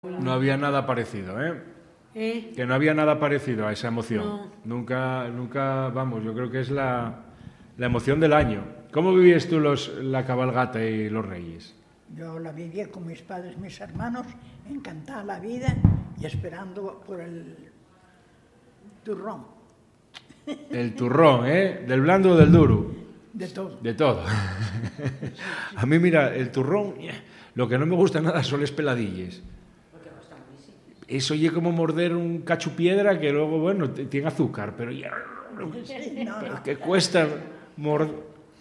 No había nada parecido, ¿eh? Que no había nada parecido a esa emoción. No. Nunca, vamos, yo creo que es la emoción del año. ¿Cómo vivías tú la cabalgata y los Reyes? Yo la vivía con mis padres, mis hermanos, encantada la vida y esperando por el turrón. El turrón, ¿eh? ¿Del blando o del duro? De todo. De todo. A mí, mira, el turrón, lo que no me gusta nada son las peladillas. Eso oye como morder un cachupiedra que luego, bueno, tiene azúcar, pero ya... No. Que cuesta morder...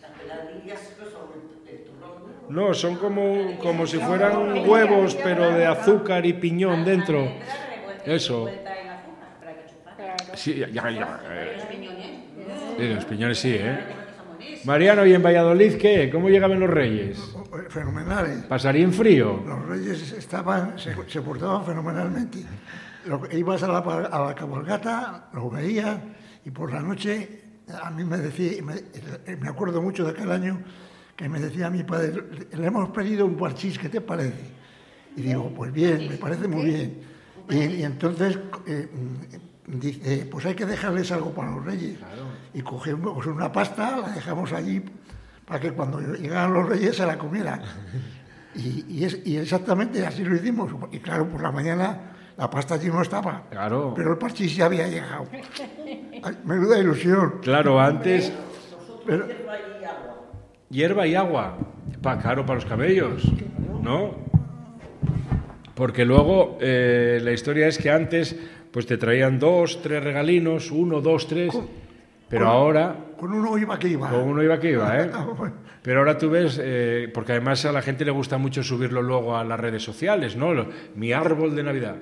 No, son como si fueran huevos, pero de azúcar y piñón dentro. Eso. Sí, ya. Los piñones sí, ¿eh? Mariano, ¿y en Valladolid qué? ¿Cómo llegaban los Reyes? Fenomenales. ¿Pasarían frío? Los Reyes se portaban fenomenalmente. Ibas a la cabalgata, lo veías, y por la noche a mí me decía, me acuerdo mucho de aquel año, que me decía a mi padre, le hemos pedido un parchís, ¿qué te parece? Y digo, pues bien, me parece muy bien. Y entonces dice, pues hay que dejarles algo para los Reyes. Claro. Y cogemos una pasta, la dejamos allí para que cuando llegaran los Reyes se la comieran. Y exactamente así lo hicimos. Y claro, por la mañana la pasta allí no estaba. Claro. Pero el parchís ya había llegado. Ay, menuda ilusión. Claro, antes... Pero, Hierba y agua. Claro, para los cabellos, ¿no? Porque luego la historia es que antes pues te traían 2, 3 regalinos, 1, 2, 3, pero ahora... con uno iba que iba. Con uno iba que iba, ¿eh? Pero ahora tú ves, porque además a la gente le gusta mucho subirlo luego a las redes sociales, ¿no? Mi árbol de Navidad.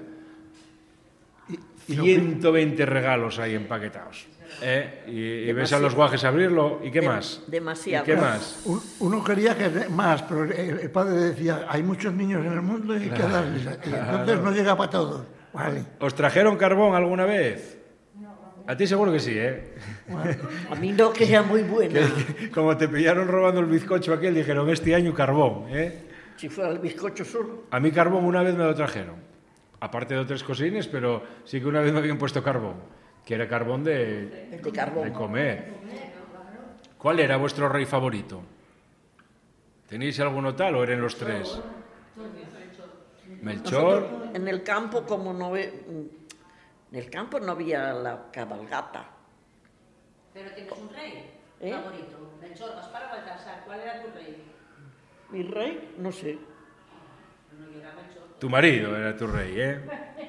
120 regalos ahí empaquetados. Y ves a los guajes abrirlo, ¿y qué más? Demasiado. ¿Y qué más? Uno quería que más, pero el padre decía, hay muchos niños en el mundo y hay que darles. Y entonces no llega para todos. Vale. ¿Os trajeron carbón alguna vez? A ti seguro que sí, ¿eh? A mí no, que sea muy buena. Como te pillaron robando el bizcocho aquel, dijeron, este año carbón, ¿eh? Si fuera el bizcocho solo. A mí carbón una vez me lo trajeron. Aparte de otras cosines, pero sí que una vez me habían puesto carbón. Que era carbón de comer. ¿Cuál era vuestro rey favorito? ¿Tenéis alguno tal o eran los tres? Melchor. Nosotros, en el campo, como no en el campo no había la cabalgata. Pero tienes un rey favorito. Melchor, Gaspar o Baltasar. ¿Cuál era tu rey? Mi rey, no sé. No llega Melchor. Tu marido era tu rey, ¿eh?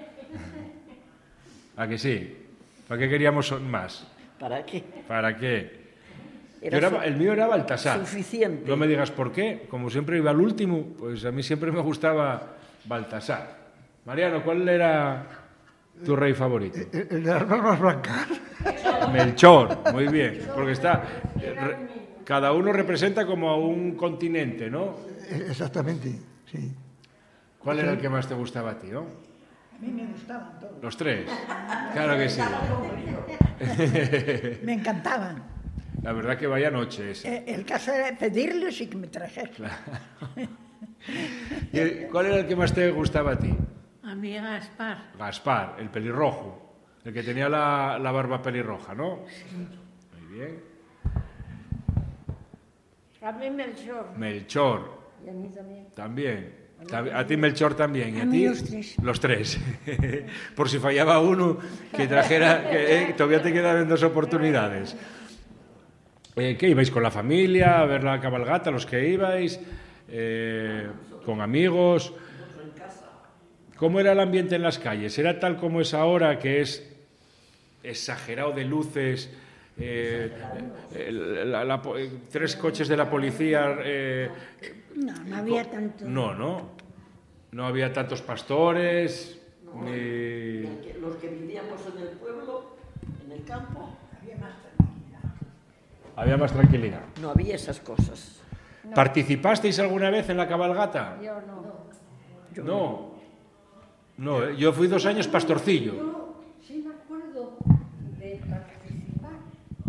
¿A que sí? ¿Para qué queríamos más? ¿Para qué? ¿Para qué? Era el mío era Baltasar. suficiente. No me digas por qué. Como siempre iba al último, pues a mí siempre me gustaba Baltasar. Mariano, ¿cuál era tu rey favorito? El de las barbas blancas. Melchor, muy bien. Porque está... cada uno representa como a un continente, ¿no? Exactamente, sí. ¿Cuál era el que más te gustaba a ti, no? A mí me gustaban todos. Los tres. Claro que sí. Me encantaban. La verdad que vaya noche esa. El caso era pedirles y que me trajeran. ¿Y cuál era el que más te gustaba a ti? A mí Gaspar. Gaspar, el pelirrojo. El que tenía la barba pelirroja, ¿no? Muy bien. A mí Melchor. Melchor. Y a mí también. También. A ti Melchor también. ¿Y a mí ti? los tres. Los tres. Por si fallaba uno, que trajera... que todavía te quedaban 2 oportunidades. ¿Qué ibais con la familia a ver la cabalgata, los que ibais? ¿Con amigos? ¿Cómo era el ambiente en las calles? ¿Era tal como es ahora, que es exagerado de luces, 3 coches de la policía? No había tanto. No había tantos pastores. Ni... Los que vivíamos en el pueblo, en el campo, Había más tranquilidad. no había esas cosas. ¿Participasteis alguna vez en la cabalgata? Yo no. No, yo fui 2 años pastorcillo. Yo sí me acuerdo de participar.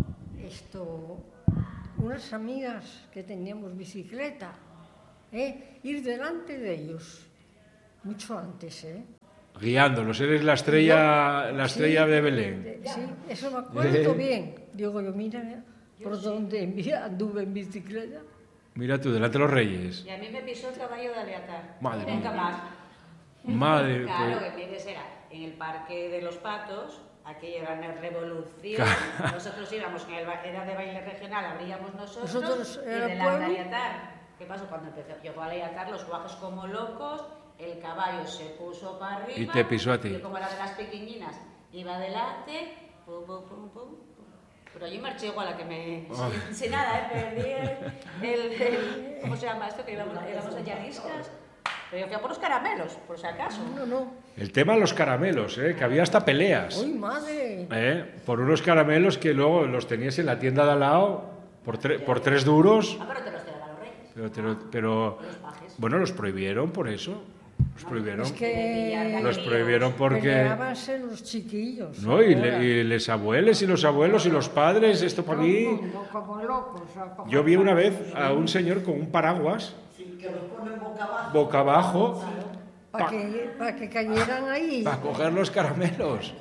Unas amigas que teníamos bicicleta, ir delante de ellos Mucho antes, ¿eh? Guiándolos, eres la estrella de Belén. Sí, eso me acuerdo bien. Digo yo, mira, por dónde anduve en bicicleta. Mira tú, delante de los reyes. Y a mí me pisó el caballo de Aleatar. Madre Nunca mía. más. Madre, Claro, pues, que tienes era en el Parque de los Patos, aquello era una revolución. Claro. Nosotros íbamos, era de baile regional, abríamos nosotros. Nosotros y era delante de pueblo. Aleatar. ¿Qué pasó? Cuando llegó a Aleatar, los guajes como locos, el caballo se puso para arriba. Y te pisó a ti. Yo, como era de las pequeñinas, iba adelante, pum, pum, pum, pum. Pero yo marché igual a que me... Sin nada, perdí ¿cómo se llama esto? Que íbamos a Llaniscas. Pero yo fui a por los caramelos, por si acaso. No. el tema de los caramelos, que había hasta peleas. ¡Uy, madre! Por unos caramelos que luego los tenías en la tienda de al lado por 3 duros. Ah, pero te los daban los reyes. Pero Los pajes. bueno, los prohibieron por eso. Los prohibieron. Es que Los prohibieron porque... peleábanse los chiquillos. No, y ahora. les abuelos y los abuelos y los padres, esto para mí... Todo el mundo como locos. a coger Yo vi una vez palos. a un señor con un paraguas Que los ponen boca abajo. boca abajo Para que cayeran ahí. para coger los caramelos.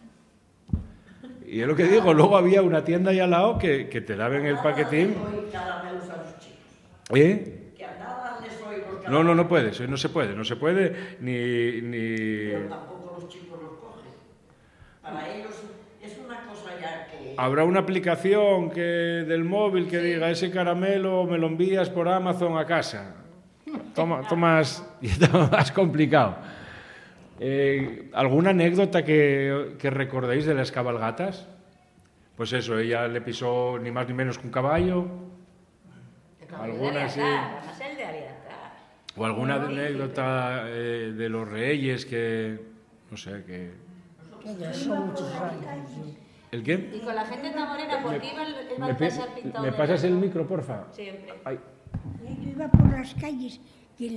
Y es lo que digo, luego había una tienda ahí al lado que te daban el paquetín. Hoy caramelos a los chicos. ¿Eh? Que a nada les oí los caramelos. No puede, no se puede ni... Pero tampoco los chicos los cogen. Para ellos es una cosa ya que... Habrá una aplicación del móvil que diga ese caramelo me lo envías por Amazon a casa. Tomas complicado. ¿Alguna anécdota que recordéis de las cabalgatas? Pues eso, ella le pisó ni más ni menos que un caballo. Alguna sí. Además el de Aleatar. O alguna anécdota de los reyes que... No sé, que... Que ya son muchos años. Sí. ¿El qué? Y con la gente tan morena, porque iba el ¿Me Baltasar pintado me de pasas el blanco. micro, porfa? Siempre. Ay. Yo iba por las calles y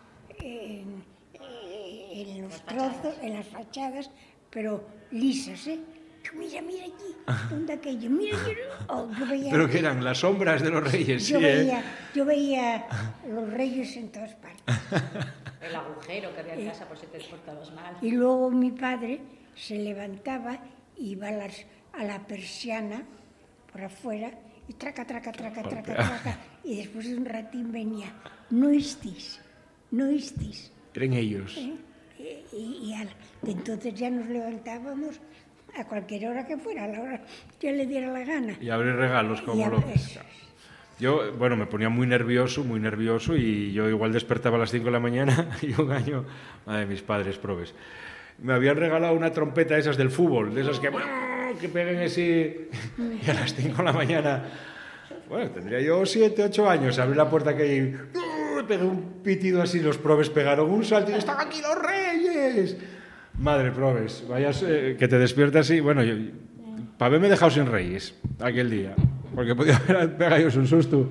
en los trozos, en las fachadas, pero lisas, ¿eh? Yo, mira allí, ¿dónde aquello? Mira, yo veía... Pero que eran las sombras de los reyes, Yo sí, yo veía los reyes en todas partes. El agujero que había en casa por si te portabas mal. Y luego mi padre se levantaba, iba a la persiana por afuera y traca. Y después de un ratín venía, no estés. Eran ellos. Entonces ya nos levantábamos a cualquier hora que fuera, a la hora que le diera la gana. Y abrir regalos como locos. Eso. Yo, bueno, me ponía muy nervioso y yo igual despertaba a las 5 de la mañana y un año, madre, mis padres probes, me habían regalado una trompeta esas del fútbol, de esas que peguen así, y a las 5 de la mañana, bueno, tendría yo 7, 8 años, abrí la puerta que hay, pegué un pitido así, los probes pegaron un salto y ¡están aquí los reyes! Madre, probes, vayas, que te despiertas y, bueno, para haberme dejado sin reyes aquel día, porque podía haber pegado un susto.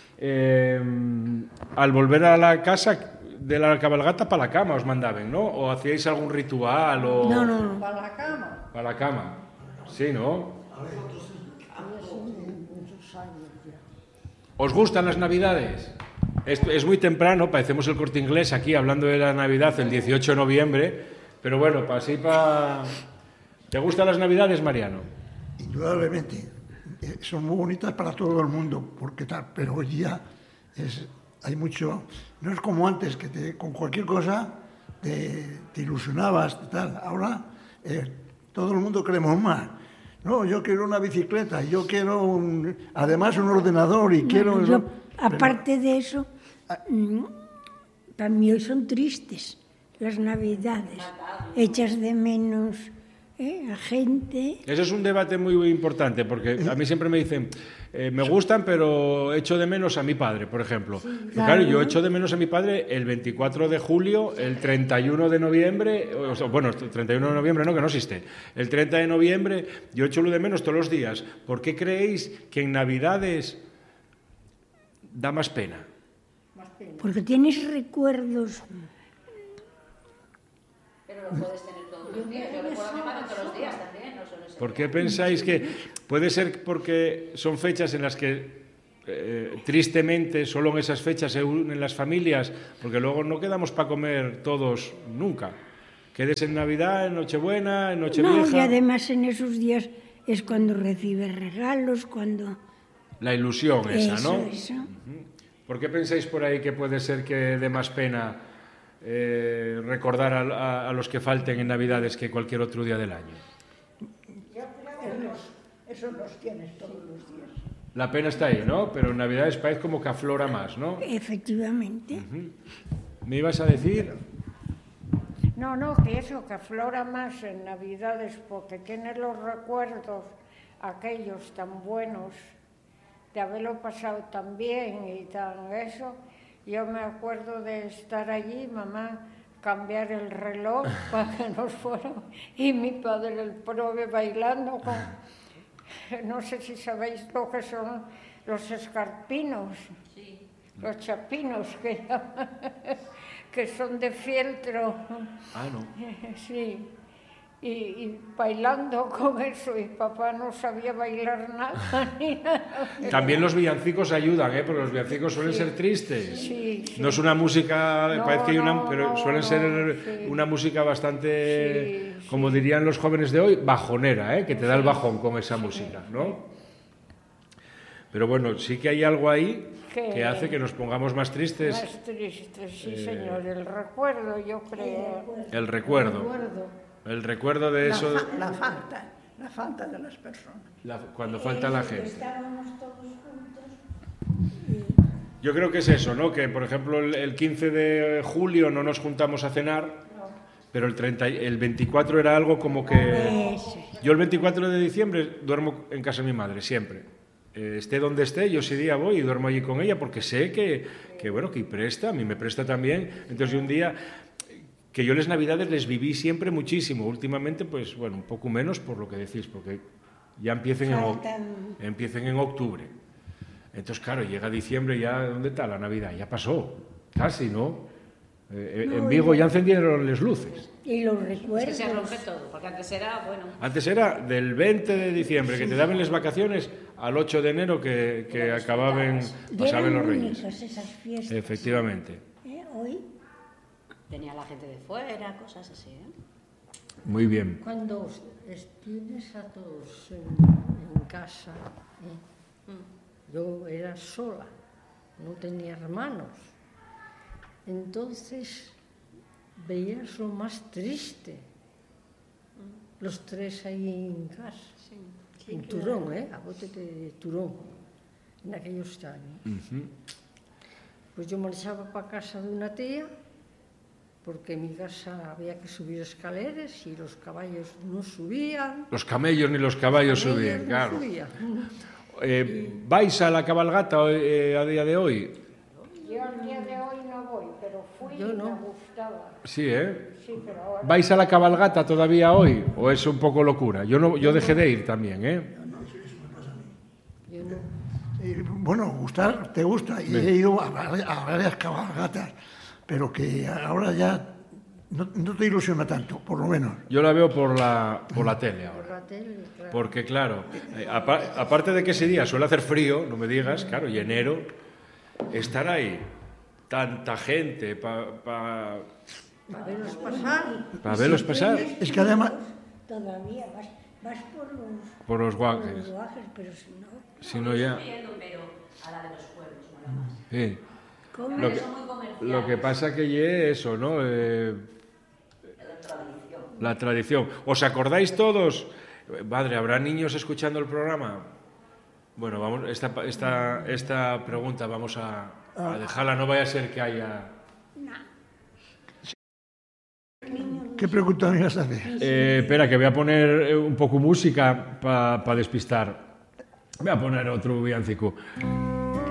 Al volver a la casa de la cabalgata, para la cama os mandaban, ¿no? ¿O hacíais algún ritual? O... No. Para la cama. Para la cama. Sí, ¿no? Muchos años ya. ¿Os gustan las Navidades? Es muy temprano, parecemos el Corte Inglés aquí hablando de la Navidad el 18 de noviembre, pero bueno, ¿Te gustan las Navidades, Mariano? Indudablemente. Son muy bonitas para todo el mundo, pero hoy día hay mucho... No es como antes, que con cualquier cosa te ilusionabas, tal. Ahora todo el mundo queremos más. No, yo quiero una bicicleta, yo quiero además un ordenador y quiero... Aparte de eso, para mí hoy son tristes las Navidades, echas de menos a gente. Ese es un debate muy importante, porque a mí siempre me dicen, me gustan, pero echo de menos a mi padre, por ejemplo. Sí, claro, yo echo de menos a mi padre el 24 de julio, el 31 de noviembre, bueno, el 31 de noviembre no, que no existe, el 30 de noviembre, yo echo lo de menos todos los días. ¿Por qué creéis que en Navidades da más pena? Porque tienes recuerdos. Pero lo puedes tener todos los días. Yo recuerdo a mi madre todos los días también. No solo ese ¿Por qué día. pensáis que puede ser porque son fechas en las que tristemente solo en esas fechas se unen las familias, porque luego no quedamos para comer todos nunca. Quedes en Navidad, en Nochebuena, en Nochevieja. No, y además en esos días es cuando recibes regalos, cuando... La ilusión esa, ¿no? Eso. ¿Por qué pensáis por ahí que puede ser que dé más pena recordar a los que falten en Navidades que cualquier otro día del año? Eso los tienes todos los días. La pena está ahí, ¿no? Pero en Navidades parece como que aflora más, ¿no? Efectivamente. ¿Me ibas a decir? No, que eso, que aflora más en Navidades porque tienes los recuerdos aquellos tan buenos de haberlo pasado tan bien y tan eso. Yo me acuerdo de estar allí, mamá, cambiar el reloj para que nos fuéramos y mi padre el prove bailando con... No sé si sabéis lo que son los escarpinos, sí. Los chapinos que llaman, que son de fieltro. Ah, no. Sí, y bailando con eso, y papá no sabía bailar nada ni nada. También los villancicos ayudan, ¿eh? Porque los villancicos suelen ser tristes. Sí. No es una música, No, parece que hay una, pero no, suelen ser sí. una música bastante, Sí, como dirían los jóvenes de hoy, bajonera, ¿eh? Que te da el bajón con esa música, ¿no? Pero bueno, sí que hay algo ahí que hace que nos pongamos más tristes. Más tristes, sí, señor. El recuerdo, yo creo. El recuerdo. El recuerdo de eso. La falta de las personas. Cuando falta la gente. Estábamos todos juntos. Yo creo que es eso, ¿no? Que, por ejemplo, el 15 de julio no nos juntamos a cenar, pero el 24 era algo como que... Yo el 24 de diciembre duermo en casa de mi madre, siempre. Esté donde esté, yo ese día voy y duermo allí con ella, porque sé que bueno, que presta, a mí me presta también. Entonces, un día... que yo las Navidades les viví siempre muchísimo. Últimamente, pues, bueno, un poco menos por lo que decís, porque ya empiecen en octubre. Entonces, claro, llega diciembre, ya, ¿dónde está la Navidad? Ya pasó, casi, ¿no? En Vigo ya encendieron las luces. Y los Es que recuerdos. se rompe todo, porque antes era, bueno... Antes era del 20 de diciembre, que te daban las vacaciones, al 8 de enero que acababan, pasaban los Reyes. Únicas esas fiestas. Efectivamente. Hoy... Tenía la gente de fuera, cosas así, ¿eh? Muy bien. Cuando tienes a todos en casa, yo era sola, no tenía hermanos. Entonces veías lo más triste, los tres ahí en casa, en Turón, a bote de Turón, en aquellos años. Pues yo marchaba para casa de una tía, porque en mi casa había que subir escaleras y los caballos no subían. Los camellos ni los caballos subían, claro. ¿Vais a la cabalgata a día de hoy? Yo al día de hoy no voy, pero fui Yo no. y me gustaba. Sí, ¿eh? Sí, pero ahora... ¿Vais a la cabalgata todavía hoy? ¿O es un poco locura? Yo dejé de ir también, ¿eh? Yo no. Bueno, gustar, te gusta. Y he ido a varias cabalgatas, pero que ahora ya no te ilusiona tanto, por lo menos. Yo la veo por la tele ahora. La tele, claro. Porque, claro, aparte de que ese día suele hacer frío, no me digas, claro, y enero, estar ahí, tanta gente, para verlos pasar. verlos pasar. Es que además... Todavía vas Por los guajes. pero si no... Si no ya... Pero a la de los pueblos, mola más. Sí. ¿Cómo? Lo que pasa que ye eso, ¿no? La tradición. ¿Os acordáis todos? Madre, ¿habrá niños escuchando el programa? Bueno, vamos, esta pregunta vamos a dejarla, no vaya a ser que haya... ¿Qué pregunta me ibas a hacer? Espera, que voy a poner un poco música para despistar. Voy a poner otro villancico.